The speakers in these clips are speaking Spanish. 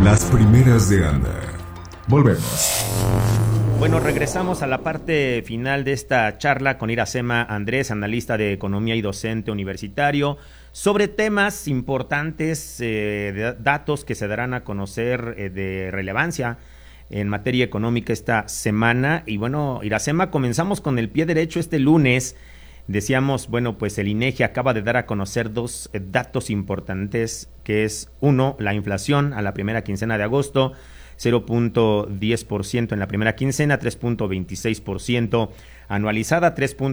Las primeras de Anda. Volvemos. Bueno, regresamos a la parte final de esta charla con Iracema Andrés, analista de economía y docente universitario, sobre temas importantes, datos que se darán a conocer de relevancia en materia económica esta semana. Y bueno, Iracema, comenzamos con el pie derecho este lunes. Decíamos, bueno, pues el INEGI acaba de dar a conocer dos datos importantes, que es uno, la inflación a la primera quincena de agosto, 0.10% en la primera quincena, 3.26% anualizada,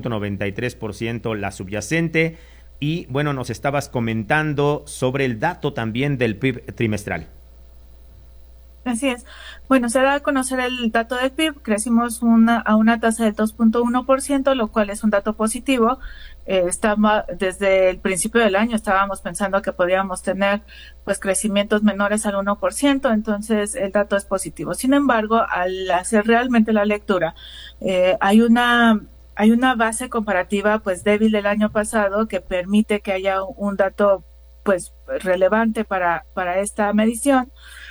3.93% la subyacente. Y bueno, nos estabas comentando sobre el dato también del PIB trimestral. Así es. Bueno, se da a conocer el dato del PIB, crecimos a una tasa del 2.1%, lo cual es un dato positivo. Desde el principio del año estábamos pensando que podíamos tener pues crecimientos menores al 1%, entonces el dato es positivo. Sin embargo, al hacer realmente la lectura, hay una base comparativa pues débil del año pasado que permite que haya un dato pues relevante para esta medición.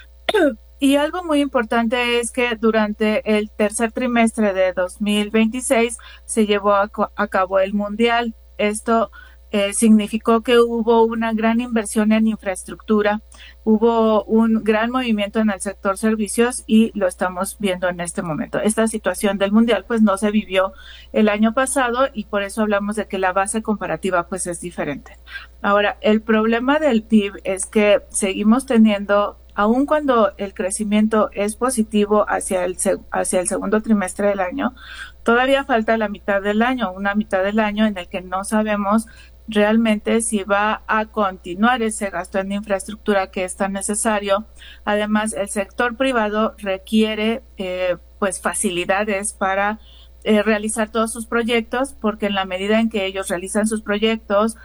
Y algo muy importante es que durante el tercer trimestre de 2026 se llevó a cabo el Mundial. Esto significó que hubo una gran inversión en infraestructura, hubo un gran movimiento en el sector servicios y lo estamos viendo en este momento. Esta situación del Mundial pues no se vivió el año pasado y por eso hablamos de que la base comparativa pues es diferente. Ahora, el problema del PIB es que seguimos teniendo, aun cuando el crecimiento es positivo hacia el segundo trimestre del año, todavía falta la mitad del año, una mitad del año en el que no sabemos realmente si va a continuar ese gasto en infraestructura que es tan necesario. Además, el sector privado requiere pues facilidades para realizar todos sus proyectos, porque en la medida en que ellos realizan sus proyectos,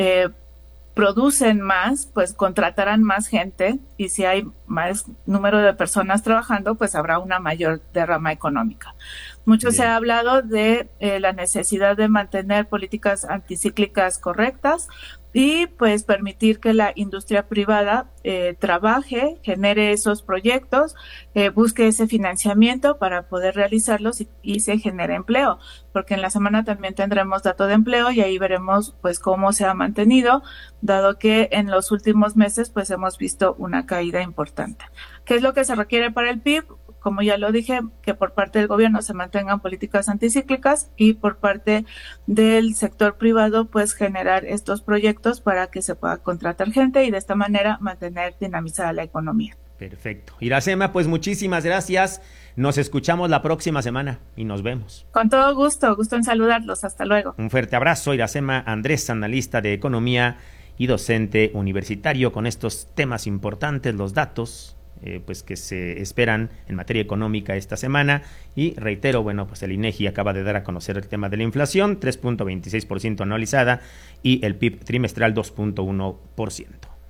producen más, pues contratarán más gente, y si hay más número de personas trabajando, pues habrá una mayor derrama económica. Mucho se ha hablado de la necesidad de mantener políticas anticíclicas correctas y pues permitir que la industria privada trabaje, genere esos proyectos, busque ese financiamiento para poder realizarlos y se genere empleo, porque en la semana también tendremos dato de empleo y ahí veremos pues cómo se ha mantenido, dado que en los últimos meses pues hemos visto una caída importante. ¿Qué es lo que se requiere para el PIB? Como ya lo dije, que por parte del gobierno se mantengan políticas anticíclicas y por parte del sector privado, pues generar estos proyectos para que se pueda contratar gente y de esta manera mantener dinamizada la economía. Perfecto. Iracema, pues muchísimas gracias. Nos escuchamos la próxima semana y nos vemos. Con todo gusto en saludarlos. Hasta luego. Un fuerte abrazo, Iracema Andrés, analista de economía y docente universitario, con estos temas importantes, los datos pues que se esperan en materia económica esta semana. Y reitero, bueno, pues el INEGI acaba de dar a conocer el tema de la inflación, 3.26% anualizada, y el PIB trimestral 2.1%.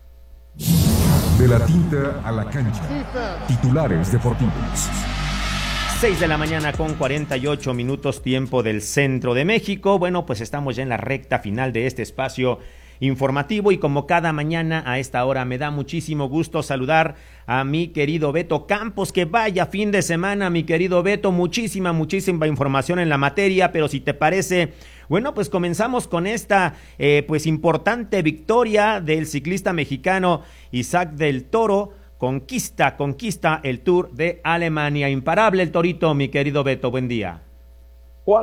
De la tinta a la cancha. Titulares deportivos. 6 de la mañana con 48 minutos, tiempo del centro de México. Bueno, pues estamos ya en la recta final de este espacio informativo y como cada mañana a esta hora me da muchísimo gusto saludar a mi querido Beto Campos. Que vaya fin de semana, mi querido Beto, muchísima información en la materia, pero si te parece, bueno, pues comenzamos con esta pues importante victoria del ciclista mexicano Isaac del Toro. Conquista el Tour de Alemania. Imparable el Torito, mi querido Beto, buen día. Juan,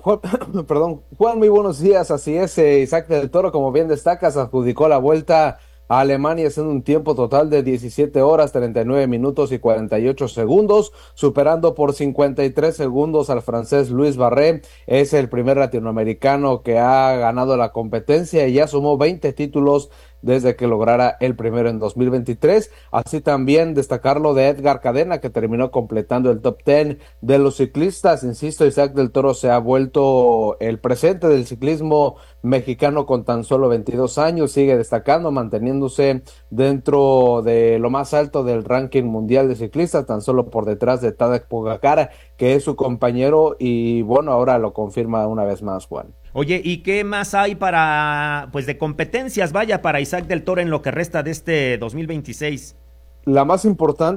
muy buenos días. Así es, Isaac del Toro, como bien destacas, adjudicó la vuelta a Alemania haciendo un tiempo total de 17 horas, 39 minutos y 48 segundos, superando por 53 segundos al francés Luis Barré. Es el primer latinoamericano que ha ganado la competencia y ya sumó 20 títulos desde que lograra el primero en 2023. Así también destacarlo de Edgar Cadena, que terminó completando el top 10 de los ciclistas. Insisto, Isaac del Toro se ha vuelto el presente del ciclismo mexicano con tan solo 22 años, sigue destacando, manteniéndose dentro de lo más alto del ranking mundial de ciclistas, tan solo por detrás de Tadej Pogacar, que es su compañero, y bueno, ahora lo confirma una vez más, Juan. Oye, ¿y qué más hay para, pues de competencias, vaya, para Isaac del Toro en lo que resta de este 2026? La más importante